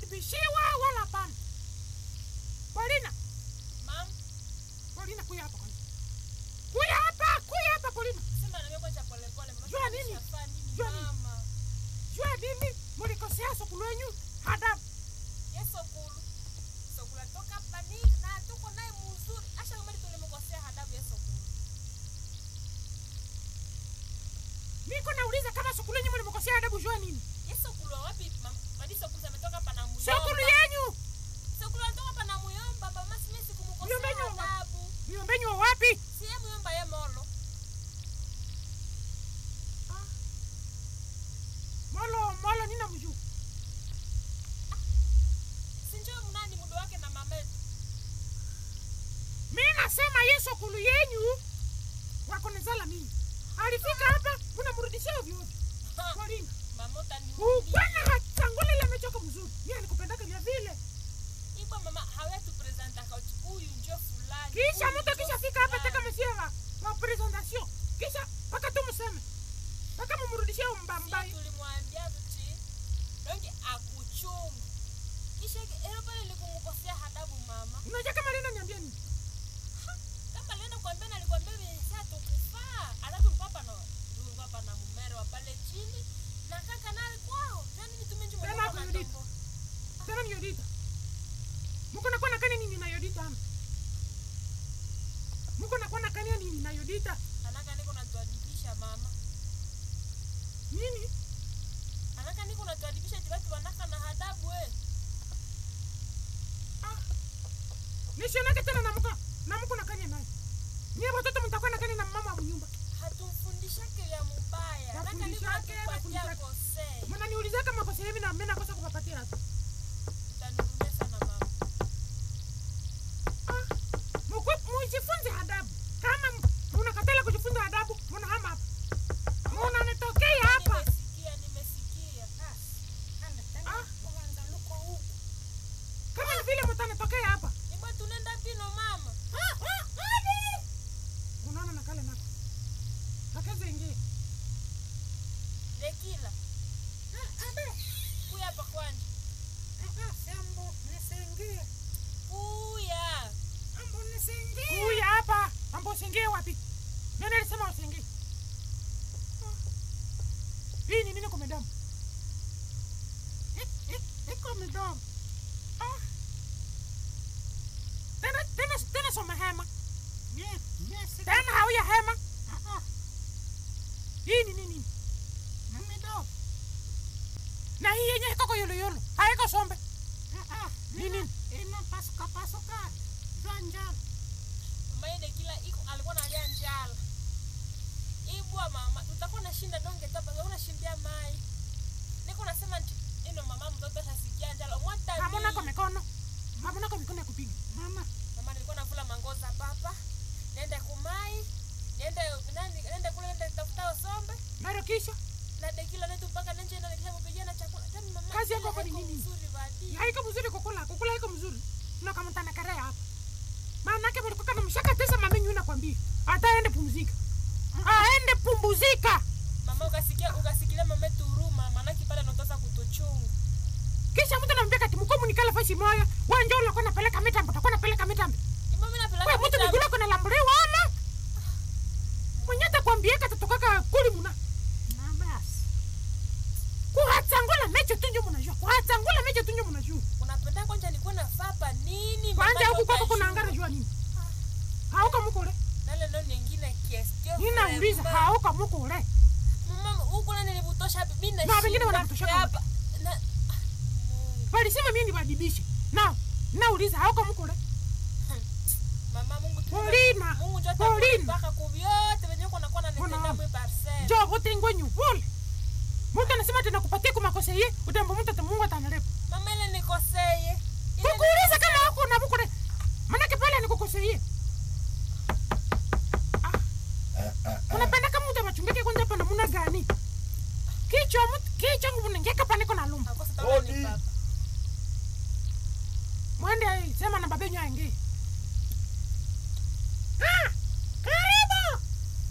kunibishiwa wala hapana. Polina. Mama. Polina kuya hapa kwanza. Kuya hapa Polina. Sema na mimi kwanza pole pole mama. Jua nini? Mama. Jua nini? Mulikosea sokulu wenyu adabu. Yeso kulu. Sokulu toka pani na tuko naye mzuri. Acha kama tulimkosea adabu Yeso kulu. Niko nauliza kama sokulu wenyu mulimkosea adabu jua nini? Yeso kulu wapi? Madi sokulu ametoka pana muyomba. Sokulu yenyu. Sokulu anatoka pana muyomba baba mimi kumkosea adabu. Muyombenyu wapi? Si yeye muyomba ye molo. Molo nina mjuu. Sinjo mnani mudo wake na mametu. Mimi nasema Yesu kulu yenyu wako nizala mimi. Alifika hapa unamrudishia ovyo. Polina. Mama utani. Bwana hatangole ile mechoka mzuri. Yeye alikupendaka vile vile. Ipo mama hawetu presenta kauti huyu njo fulani. Kisha mtu kishafika hapa taka msieva wa presentation. Kisha paka tu mseme. Paka mumrudishie mbambai. Tulimwambia tuti. Donge akuchungu. Kisha ero pale nikumkosea adabu mama. Unajua kama Lena niambia nini? Kama Lena kwambia nalikwambia mimi sasa tukufaa. Alafu papa no. Ndio papa na mumero wa pale chini. Na kaka nali kwao. Yaani nitumenje mwana. Tena ni Yodita. Muko na kwana kani nini na Yodita ama? Muko na kwana kani nini na Yodita? Anaka niko natuadibisha mama. Nini? Anaka niko natuadibisha tibatu wanaka na adabu we. Nishionake tena na muko na kani naye. Nyie watoto mtakuwa na kani na mama wa nyumba. Hatumfundishake ya mubaya. Anaka niko natupatia kosei. Mwana niuliza kama kosei hivi na mimi nakosa kupapatia hata. Tanurumia sana mama. Mujifunze adabu. Kama unakatala kujifunza adabu, mnahama hapa. Unanitokea hapa. Nimesikia. Kwanza luko huko. Kama vile mtanitokea hapa. Ibo tunaenda pino mama. Unaona nakale nako. Hakaze ingie. Dekila. Abe. Kuya hapa kwani. Sambo nisingie. Kuya. Ambo nisingie. Kuya hapa. Ambo usingie wapi? Nani alisema usingie? Hii ni nini kwa medamu? Iko medamu. Tena soma hema. Yes. Tena hauya hema. Hii ni nini? Medamu. Na hii yenye iko yolo. Haiko sombe. Nini? Ina pasuka. Zanjala. Mama Dekila iko alikuwa analia njala. Ibwa mama, tutakuwa na shinda donge tapa, unashindia mai. Niko nasema ino mama mtoto shasikia njala. Mwata ni. Hamuna kwa mikono ya kupiga. Mama nilikuwa navula mangoza papa. Nenda kumai. Nenda kule nenda tafuta sombe. Naro kisha. Na Dekila netu mpaka nje na kisha kupigia chakula. Tani mama. Kazi yako kwa nini? Mzuri badi. Haiko mzuri kukula haiko mzuri. Na kama mtana karea hapa. Maana yake mlikuwa kama mshaka tesa mamenyu nakwambia. Hata aende pumzika. Aende pumbuzika. Mama ukasikia mama turuma maana kipala notosa kutochunga. Kisha mtu anambia kati mkomu nikala fashi moya. Wewe njoo unakuwa napeleka mitambo, utakuwa napeleka mitambo. Mama napeleka. Wewe mtu miguu yako nalambuliwa ama? Mwenyata kwambia katatoka kuli muna. Na basi. Kuhatangula mecho tunyo mnajua. Unapenda kwanza nikuwa na fapa nini? Kwanza huku kwako kuna angara jua nini? Hauka mukule. Nale ndo nyingine question. Ninauliza hauka mukule. Mama huko na nilibutosha bibi na. Na wengine wanakutosha hapa. Walisema mimi nibadibishe. Nauliza hauka mukule. Mama Mungu tu. Polina. Mungu njoo mpaka kuvyote wenye uko nakuwa na nitenda mwe parcel. Njoo wote ngwenyu vule. Mungu anasema tena kupatia kwa makosa yeye, utambo mtu Mungu atanalepa. Mama ile nikoseye. Kukuuliza kama huko na mukule. Maana pale nikukoseye. Unapenda kama mtu amachungike kwanza hapa namna gani? Kichwa nguvu ningeka pa niko na lumba. Mwende sema na babenyu aingie. Karibu.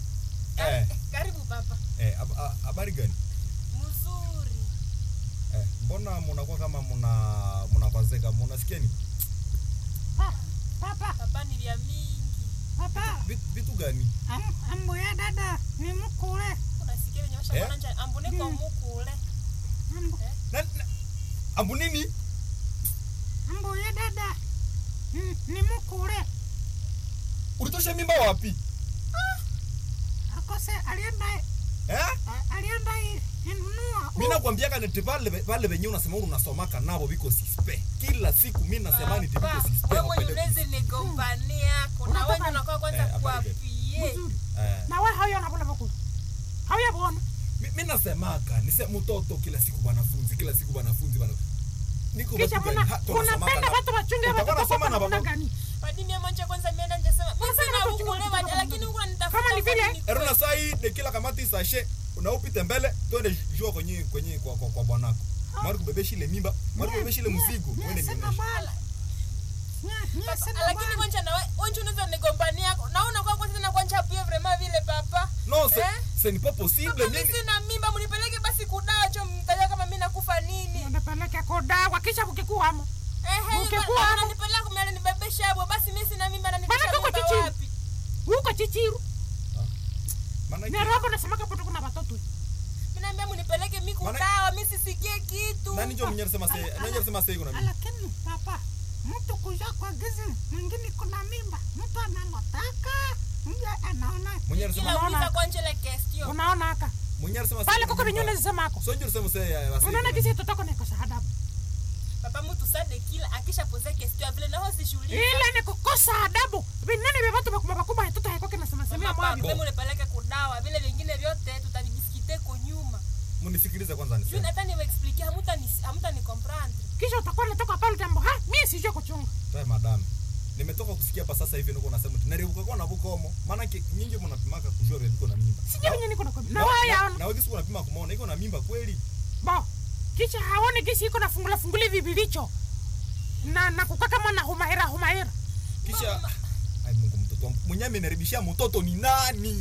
Karibu baba. Habari gani? Mzuri. Mbona mnakuwa kama mnakwazeka? Mnasikia ni? Papa, Papa ni vya mingi. papa. Vitu gani? Ambo ya dada ni mkule. Unasikia wenye washaona nje ambune kwa mukule. Ambo, Ambu nini? ambo ya dada ni mkule. Ulitosha mimba wapi? Akose alienda inunua. Mimi nakwambia kana pale wenyewe unasema unasomaka nabo biko sispe. Kila siku mimi nasema ni biko sispe. Wewe unaweza nigombania yako na wewe unakuwa kwanza kuapie. Na wewe hayo unabona bako. Hayo bwana. Mimi nasemaka mtoto kila siku wanafunzi bana. Niko Kisha unapenda watu wachunge watoto soma na baba gani? Hadi mimi mmoja kwanza mimi nje sema mimi sina kukulewa lakini huko nitafuta. Kama ni vile erona sai de kila kamati sashe unaupite mbele twende jua kwenye kwa bwanako. Mara kubebeshi ile mimba, mara kubebeshi ile mzigo, uende nionyeshe. Lakini kwanza na wewe unaweza nigombania yako. Naona kwa kwanza na kwanza pia vraiment vile papa. Non, c'est n'est pas possible. Mimi sina mimba mnipeleke basi kudacho mtaja kama mimi nakufa nini? unapeleka kodawa kisha ukikuamo. Ukikuwa ananipeleka kumele nibebesha hapo basi mimi sina mimba na nitisha mimba wapi? Huko chichiru. Maana Na roho nasemaka poto kuna watoto. Mimi naambia mnipeleke mimi kudawa mimi sisikie kitu. nani ndio mwenye anasema sasa kuna mimba? Lakini papa, mtu kuja kwa gizi mwingine kuna mimba. Mtu analotaka, mja anaona. Mwenye anasema unaona kwa njele question. Unaona haka. mwenye anasema Pale koko vinyone zisemako. sio ndio sema sasa. Unaona kisi tutako na kosa adabu. Papa mtu sade kila akisha poza question vile na hosi shughuli. Ile ni kukosa adabu. Binani bebe watu bakubwa hatuta haiko kina sema sema mwabi. Mimi mnipeleke kudawa vile vingine vyote tutavibisikite kwa nyuma. Mnisikilize kwanza niseme. Juu hata niwe explique hamuta ni comprendre. Kisha utakuwa unatoka pale jambo. Mimi sijui kuchunga. Sasa madam. Nimetoka kusikia hapa sasa hivi niko unasema tunaribuka kwa na bukomo. Maana nyinyi mnapimaka kujua vile iko na mimba. Sijui mwenye niko na kwa. Na waya. Na wewe unapima kumuona iko na mimba kweli? Ba. Kisha haone kisi iko na fungula hivi bilicho. Na kukaa kama na humaira. Kisha ai Mungu mtoto wangu. Mwenye amenaribishia mtoto ni nani?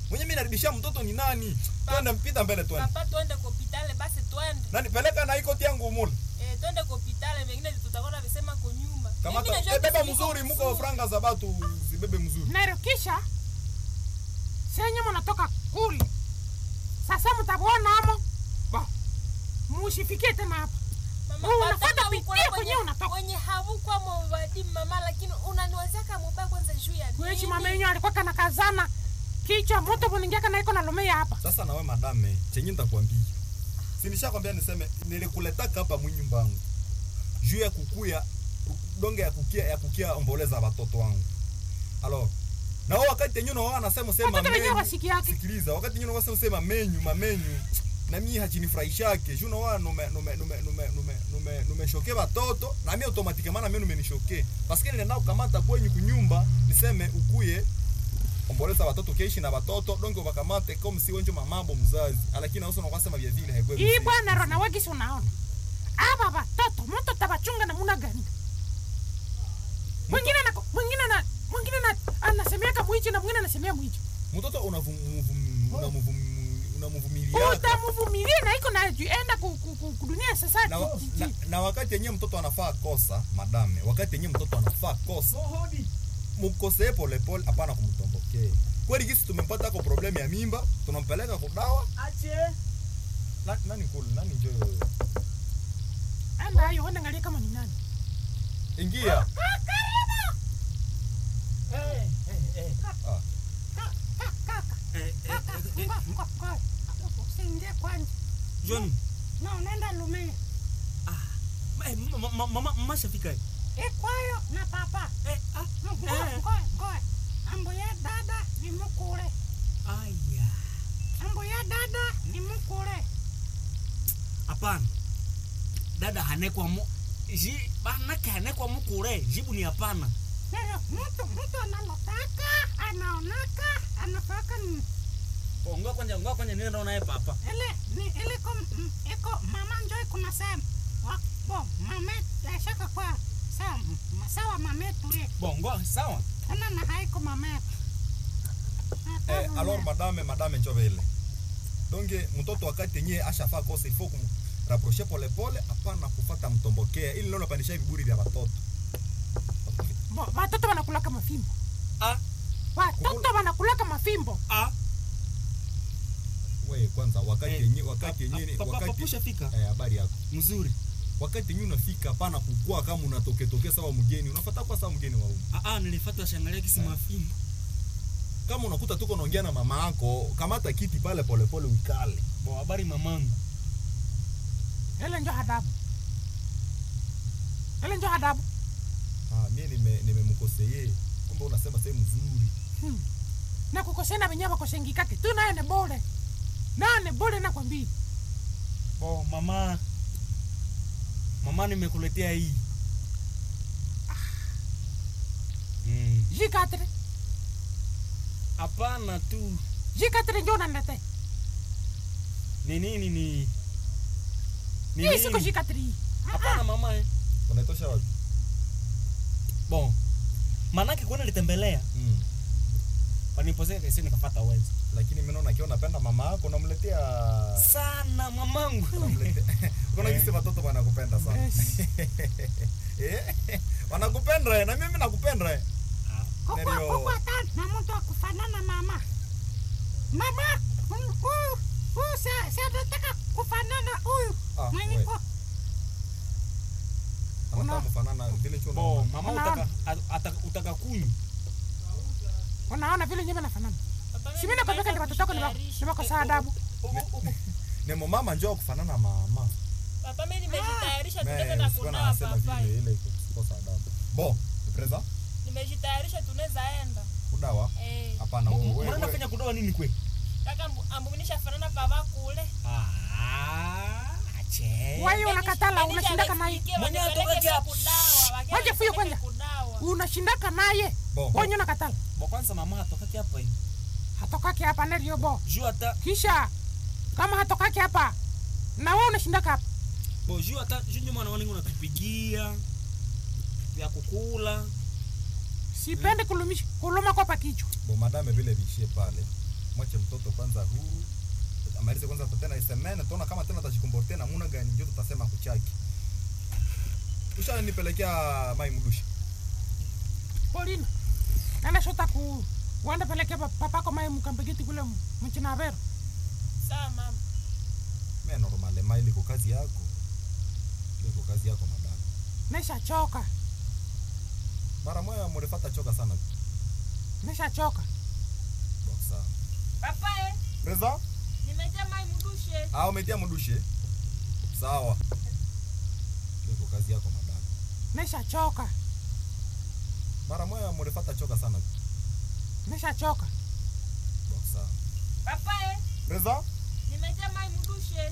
Twende mpita mbele twende. Papa twende kwa hospitali basi twende. Nani peleka na iko tiangu mule. Twende kwa hospitali vingine tutaona visema kwa nyuma. Kama beba mzuri mko franga za watu zibebe mzuri. Na kisha senye mnatoka kuli. Sasa mtaona amo. Ba. Mushifikie tena hapa. Mama unafuata pitia kwenye unatoka. Kwenye havu kwa mwadi mama lakini unaniwazeka mbaba kwanza juu ya nini? Kwechi mama yenyewe alikuwa kana kazana. Kichwa moto kuningia kana iko na lomea hapa. Sasa na wewe madame, chenye nitakwambia. Si nishakwambia niseme nilikuletaka hapa mnyumba wangu. Juu ya kukuya donge ya kukia omboleza watoto wangu. Alors, na wakati yenyewe wao wanasema menyu. Sikiliza, wakati yenyewe wanasema mamenyu. Na mimi hachinifurahishake. Juu wao numeshoke watoto na mimi automatically mimi numenishoke. Parce que nenda kukamata kwenye kunyumba niseme ukuye omboleza watoto keishi na watoto donge wakamate kama si wenjo mamabo mzazi lakini hauso unakasema vya vile haikwe. Hii bwana rona wagisi unaona. Aba watoto mtu tabachunga na muna gani? Mwingine na anasemea kama mwichi na mwingine anasemea mwichi. Mtoto unamvumilia. Utamvumilia na iko na enda kudunia sasa. Na wakati yenyewe mtoto anafaa kosa madame, wakati yenyewe mtoto anafaa kosa. Mkosee pole hapana kumtombokea. Kweli gisi tumempata kwa problem ya mimba, tunampeleka kwa dawa. Ache. Nani njoo? Anda hiyo enda angalia kama ni nani. Ingia. Usiingie kwanza. John. No, nenda Lumia. Mama shafika. Kwayo na papa. Ngoja. Ambo ya dada ni mkule. Aya. Ambo ya dada ni mkule. Hapana. Dada hanekwa hanekwa mkule. Jibu ni hapana. Mtu analotaka, anaonaka, anafaka ni. Ngoja kwanza niende naye papa. Ile iko mama njoo kuna sema. Mama shaka kwa sawa mama tule. Bongo sawa. Ana na haiko mama. Alors madame njoo vile. Donc mtoto wakati yenyewe ashafaa kosa il faut Rapprocher pole pole, hapana kufuata mtombokea. Ili leo napandisha viburi vya watoto. Watoto wanakula kama fimbo. Ah, Watoto wanakula kama fimbo. ah. Wewe kwanza wakati yenyewe Papa pusha fika. Habari yako. Mzuri. Wakati yenyewe unafika hapana kukua kama unatokea sawa mgeni. Unafuata kwa sawa mgeni wa huko. Nilifuata shangalia kisima fimbo. Kama unakuta tuko naongea na mama yako, kamata kiti pale pole pole ukale. Bo habari mamangu. Ele njo hadabu. Mimi nimemkosea. Kumbe unasema sehemu nzuri. Na kukosena wenyewe kosengikake. Tu naye ne bole. Nane bole nakwambia. Bo mama. Mama nimekuletea hii. Jikatre. Hapana tu. Jikatre njo nanete. Ni Hii siko jikatre. Hapana mama Unaitosha wapi? Bon. Manake kwenda litembelea. Panipozea kesi nikafuata uwezo. Lakini mimi naona akiwa napenda mama yako unamletea sana mamangu. Unamletea. Kuna kisi watoto wanakupenda sana. Yes. Wanakupenda na mimi nakupenda. Kwa na mtu akufanana mama. Mama, nataka kufanana huyu. Mwenye kwa anataka kufanana vile chona. Bo, mama utaka kunywa. Unaona vile nyema nafanana. Si mimi nakwambia ndio watoto wako ni wako saa adabu. Ni mama njoo kufanana mama. Papa mimi nimejitayarisha tunaweza na kunawa papa. Ile iko saa adabu. Bo, preza? Nimejitayarisha tunaweza enda. Kudawa? Hapana wewe. Unafanya kudawa nini kwe? Kaka ambunisha fanana baba kule. Ache. Wewe unakatala unashindaka naye. Mwenye atoka hapo. Waje fuyo kwanza. Unashindaka naye. Wewe unakatala. Bo kwanza mama hatokaki hapa hivi. Hatokaki hapa ndio bo. Juu hata Kisha kama hatokaki hapa na wewe unashindaka hapa. Bo juu hata juu mwana wangu unatupigia vya kukula. Sipendi kuluma kwa pakicho. Bo madame vile vishie pale. Mwache mtoto kwanza huru. Amalize kwanza tena isemene tuona kama tena atajikomportea na muna gani ndio tutasema kuchaki. Ushanipelekea mai mdushi. Polina. Nana shota ku wanda pelekea papako mai mkambegeti kule mchina vero. Sawa mama. Mimi normale mai liko kazi yako. Liko kazi yako madam. Nesha choka. Mara moja mrefuata choka sana. Nesha choka. Sawa. Papa Preza? Nimetia mai mdushe. Umetia mdushe? Sawa. Liko kazi yako madam. Nesha choka. Mara moja mrefuata choka sana. Nesha choka. Sawa. Papa Preza?